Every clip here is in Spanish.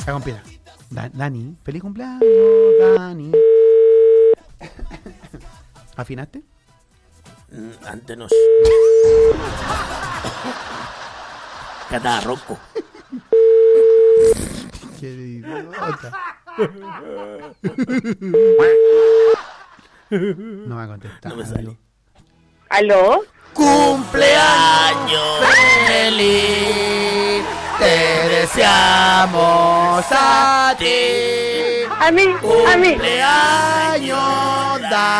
La compita. Dani, feliz cumpleaños, Dani. ¿Afinaste? Antes no sé. Cataba ronco. Qué idiota. No va a contestar. No me sale. ¿Aló? ¡Cumpleaños feliz! Te deseamos a ti. A mí. Cumpleaños,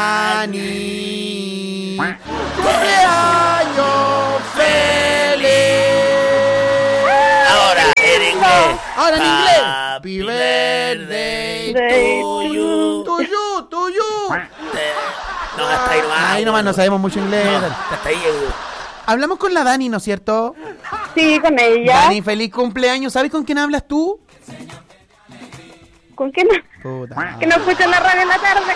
Dani. Cumpleaños feliz. Ahora en inglés. Ahora en inglés. Happy Happy birthday birthday to you. to you. No, hasta ahí nomás. Ahí nomás no sabemos mucho inglés. No, hasta ahí llego. Hablamos con la Dani, ¿no es cierto? Sí, con ella. Dani, feliz cumpleaños. ¿Sabes con quién hablas tú? ¿Con quién? Puta. Que no escuchan la radio en la tarde.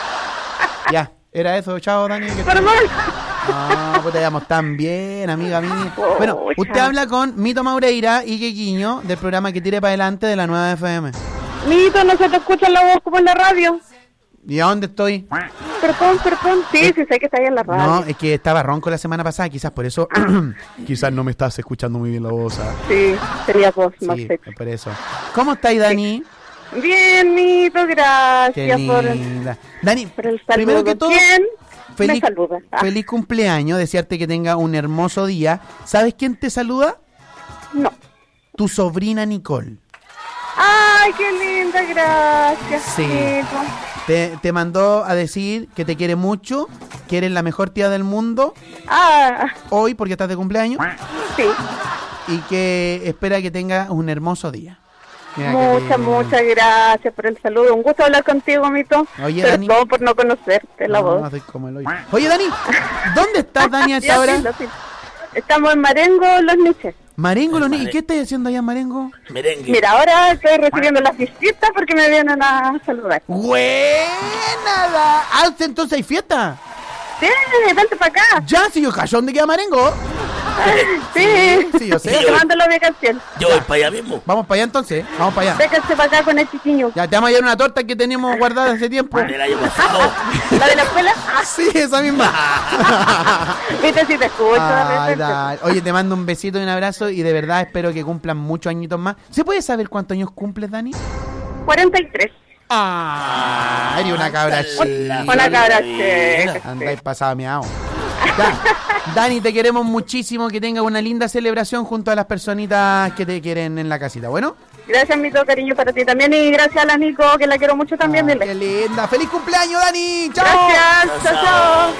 Ya, era eso. Chao, Dani. Perdón. No, pues te llamamos tan bien, amiga mía. Bueno, usted habla con Mito Maureira y Quequiño del programa Que Tire para Adelante de la Nueva FM. Mito, no se te escucha la voz como en la radio. ¿Y a dónde estoy? Perdón. Sí, sí sé que está ahí en la radio. No, es que estaba ronco la semana pasada, quizás por eso. Quizás no me estás escuchando muy bien la voz. Sí, tenía voz más Sí, sexy. por eso. ¿Cómo estáis, Dani? Bien, Mito, Qué gracias linda. Dani, por el saludo. primero que todo, ¿Quién me feliz, saluda? feliz cumpleaños, desearte que tenga un hermoso día. ¿Sabes quién te saluda? No. Tu sobrina Nicole. Ay, qué linda, gracias. Sí. Mito. Te mandó a decir que te quiere mucho, que eres la mejor tía del mundo hoy porque estás de cumpleaños Sí. y que espera que tengas un hermoso día. Mira que Muchas gracias por el saludo. Un gusto hablar contigo, Mito. Oye, Perdón Dani. por no conocerte la voz. soy como el hoyo. Oye, Dani, ¿dónde estás, Dani, a esta Ya, hora? sí. Estamos en Marengo, Los Niches. Marengo, ¿y qué estás haciendo allá en Marengo? Merengue. Mira, ahora estoy recibiendo las visitas porque me vienen a saludar. ¡Buena! Entonces hay fiesta. Sí, vente para acá. Ya, si yo callo, ¿dónde queda Marengo? Sí, Sí, yo sé. te mando la ubicación. Yo voy para allá mismo. Vamos para allá entonces, vamos para allá. Vénganse para acá con el chiquiño. Ya, te vamos a llevar una torta que tenemos guardada hace tiempo. Del año pasado. ¿La de la escuela? Sí, esa misma. Viste si te escucho de Ay, repente. Dani. Oye, te mando un besito y un abrazo y de verdad espero que cumplan muchos añitos más. ¿Se puede saber cuántos años cumples, Dani? 43. Ah, eres una cabra chica. Una cabra chica. Andáis pasada miau. Ya. Dani, te queremos muchísimo, que tengas una linda celebración junto a las personitas que te quieren en la casita, ¿bueno? Gracias, Mito, cariño para ti también. Y gracias a la Nico, que la quiero mucho también. Dile. Qué linda. ¡Feliz cumpleaños, Dani! ¡Chao! Gracias, chao.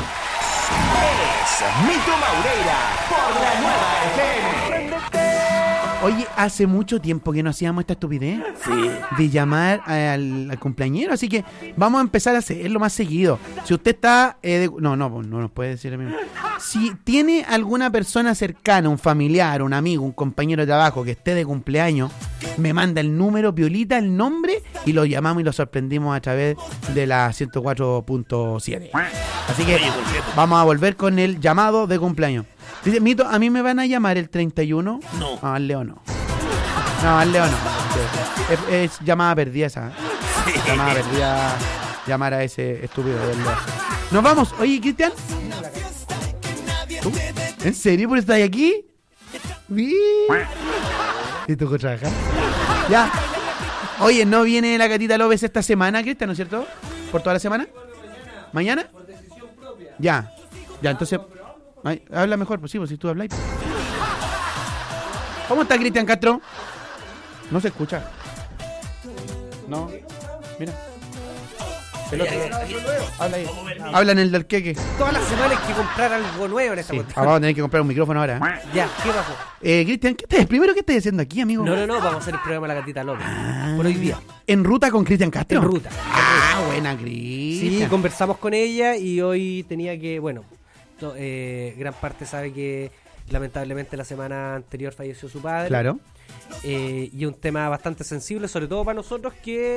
Es Mito Maureira por la Nueva FM. Oye, hace mucho tiempo que no hacíamos esta estupidez Sí. de llamar al cumpleañero, así que vamos a empezar a hacerlo más seguido. Si usted está... no nos puede decir a mí. Si tiene alguna persona cercana, un familiar, un amigo, un compañero de trabajo que esté de cumpleaños, me manda el número, Piolita, el nombre, y lo llamamos y lo sorprendimos a través de la 104.7. Así que vamos a volver con el llamado de cumpleaños. Dice, Mito, ¿a mí me van a llamar el 31? No. No, al Leo no. No, al Leo no. Es llamada perdida esa. Llamada perdida. Llamar a ese estúpido del Leo. Nos vamos. Oye, Cristian. ¿Tú? ¿En serio por estar aquí? ¿Te tocó trabajar? Ya. Oye, ¿no viene la Gatita López esta semana, Cristian, no es cierto? ¿Por toda la semana? ¿Mañana? Ya. Ya, entonces... Ay, habla mejor, pues sí, pues si tú hablas. ¿Cómo está Cristian Castro? No se escucha. No. Mira. El otro. Habla ahí. Habla en el del queque. Todas las semanas hay que comprar algo nuevo en esta Sí. cuestión. Vamos a tener que comprar un micrófono ahora. Ya, ¿qué pasó? Cristian, primero, ¿qué estás haciendo aquí, amigo? No, vamos a hacer el programa La Gatita López. Por hoy día. ¿En ruta con Cristian Castro? En ruta. Ah, buena, Cristian. Sí, conversamos con ella y hoy tenía que, bueno, gran parte sabe que lamentablemente la semana anterior falleció su padre. Claro. Y un tema bastante sensible, sobre todo para nosotros que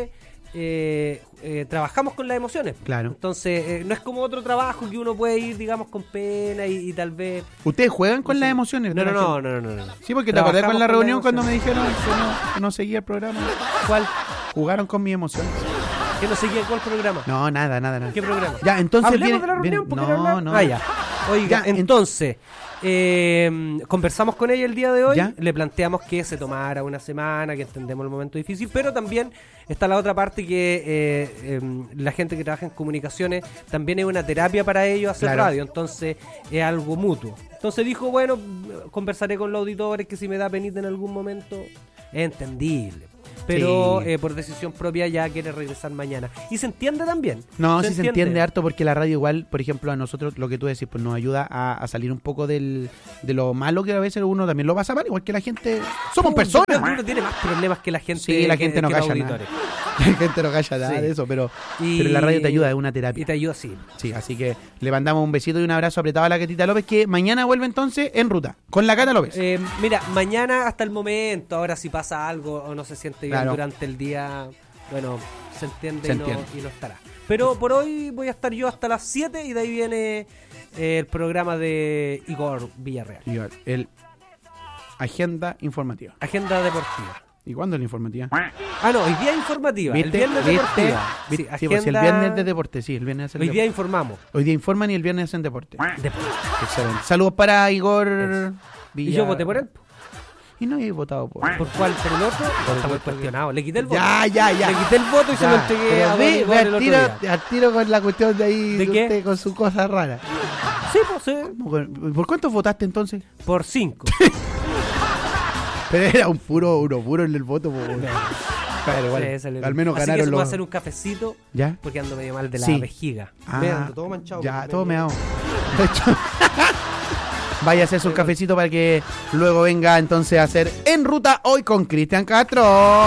trabajamos con las emociones. Claro. Entonces, no es como otro trabajo que uno puede ir, digamos, con pena y tal vez... ¿Ustedes juegan con las emociones? No, de la no, gente? no, no, no, no. Sí, porque te acordás con la Trabajamos reunión las cuando me emociones. dijeron que no seguía el programa. ¿Cuál? Jugaron con mis emociones. ¿Que no seguía cuál programa? No, nada. ¿Qué programa? Ya, entonces Hablemos viene- de la reunión, viene- ¿por qué no, hablar? no. Ah, ya. Oiga, Ya, entonces, conversamos con ella el día de hoy, ¿Ya? le planteamos que se tomara una semana, que entendemos el momento difícil, pero también está la otra parte que la gente que trabaja en comunicaciones también es una terapia para ellos hacer Claro. radio, entonces es algo mutuo. Entonces dijo, bueno, conversaré con los auditores, que si me da penita en algún momento, es entendible. Pero Sí. por decisión propia ya quiere regresar mañana. Y se entiende también. No, sí se entiende harto porque la radio igual, por ejemplo, a nosotros, lo que tú decís, pues nos ayuda a salir un poco de lo malo que a veces uno también lo pasa mal, igual que la gente... Somos Yo personas. creo que uno tiene más problemas que la gente. Sí, la gente no que los calla nada. auditores. La gente no calla nada Sí. de eso, pero Y- la radio te ayuda, es una Y terapia. te ayuda, sí. Sí, así que le mandamos un besito y un abrazo apretado a la Catita López, que mañana vuelve entonces en ruta, con la Cata López. Mira, mañana hasta el momento, ahora si pasa algo o no se siente bien Claro. durante el día, bueno, se entiende, Se y, no, entiende. y no estará. Pero por hoy voy a estar yo hasta las 7 y de ahí viene el programa de Igor Villarreal. Y el agenda informativa. Agenda deportiva. ¿Y cuándo es la informativa? Ah, no, hoy día informativa. El viernes deportiva. Sí, Sí, pues si el agenda- viernes de deporte, sí, el viernes hacen Hoy día deporte. informamos. Hoy día informan y el viernes hacen deporte. Deporte. Excelente. Saludos para Igor Y Villa. yo voté por él. Y no he votado por ¿Por cuál? ¿Por el otro? Está muy cuestionado. Le quité el voto. Ya. Le quité el voto y se lo Ya, entregué pero a ve, Don ve Igor el al otro tiro, día. al tiro con la cuestión de ahí, ¿De qué? usted con su cosa rara. Sí, pues sí. ¿Por cuántos votaste entonces? Por 5. Pero era uno puro en el voto. Claro, igual, al menos Así que ganaron se voy a los... hacer un cafecito ¿Ya? porque ando medio mal de la Sí. vejiga. Ah, Me ando todo manchado. Ya, porque todo me- meado. De hecho, vaya a hacerse un cafecito para que luego venga entonces a hacer En Ruta hoy con Cristian Castro.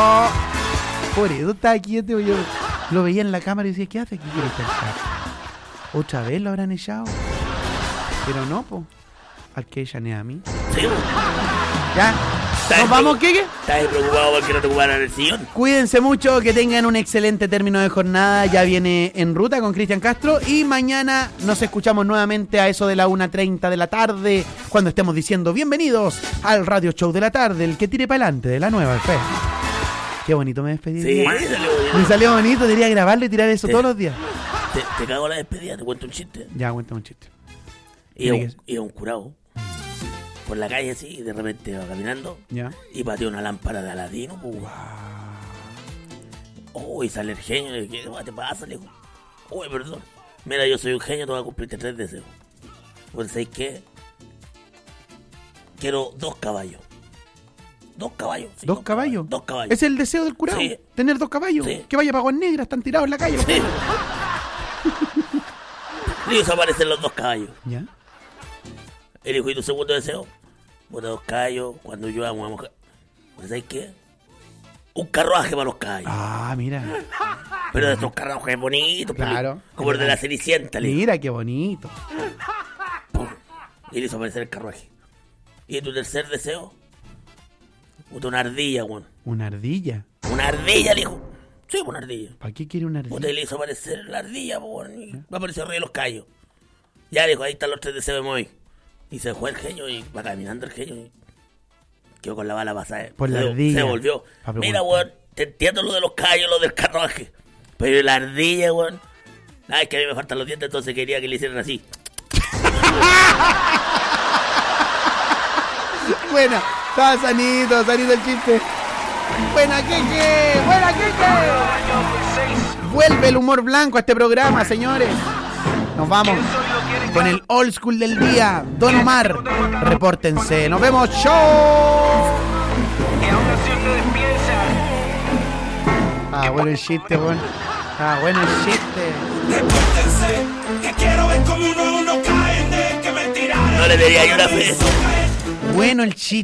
Por eso está aquí yo lo veía en la cámara y decía, ¿qué hace aquí Cristian Castro? ¿Otra vez lo habrán echado? Pero no, po. Al que echan es a mí. Sí, vos. ¿Ya? ¿Nos vamos, Kike? ¿Estás preocupado porque no te ocuparan el sillón? Cuídense mucho, que tengan un excelente término de jornada. Ya viene En Ruta con Cristian Castro. Y mañana nos escuchamos nuevamente a eso de la 1:30 de la tarde, cuando estemos diciendo bienvenidos al Radio Show de la tarde, el que tire para adelante de la nueva FM. Qué bonito me despedí. Sí, salió Me bien. salió bonito, debería grabarlo y tirar eso Sí. todos los días. Te cago la despedida, te cuento un chiste. Ya, cuéntame un chiste. Iba un curado por la calle así y de repente va caminando Ya. y pateó una lámpara de Aladino. Pues. Oh, y sale el genio. Y ¿qué te pasa? Le dijo. Uy, perdón. Mira, yo soy un genio, te voy a cumplirte 3 deseos. Pues, ¿sabes qué? Quiero 2 caballos. 2 caballos. Sí, ¿Dos caballos? 2 caballos. Es el deseo del curado. Sí. Tener 2 caballos. Sí. Que vaya para Aguas Negras, están tirados en la calle. Sí. Le hizo aparecer los 2 caballos. Ya. Él dijo, ¿y tu segundo deseo? Bueno, 2 caballos, cuando yo amo a mujer. Pues, ¿sabes qué? Un carruaje para los caballos. Ah, mira. Pero de estos carruajes bonitos. pues, Claro. Como el de la Cenicienta. Le dijo. Mira, qué bonito. Pum. Y le hizo aparecer el carruaje. ¿Y tu tercer deseo? Puta, una ardilla, weón. Una ardilla. Una ardilla, le dijo. Sí, una ardilla. ¿Para qué quiere una Puta, y ardilla? le hizo aparecer la ardilla, weón. Y va a aparecer arriba de los callos. Ya, dijo, ahí están los 3 deseos de Moy. Y se fue el genio y va caminando el genio y quedó con la bala pasada. Por la Se- ardilla. Se volvió. Pa' preguntar. Mira, weón, te entiendo lo de los callos, lo del carruaje. Pero la ardilla, weón. Ay, es que a mí me faltan los dientes, entonces quería que le hicieran así. Buena, estaba sanito el chiste. Buena, Keke, buena, Keke. Vuelve el humor blanco a este programa, señores. Nos vamos con el old school del día. Don Omar, repórtense. Nos vemos, show. Ah, bueno el chiste, bueno. Ah, bueno el chiste. No le daría yo una fe. Bueno el chiste.